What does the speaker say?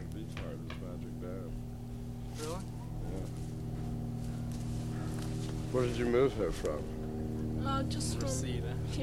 fucking beach part is Magic Dad. Really? Yeah. Where did you move here from? Just from Reseda.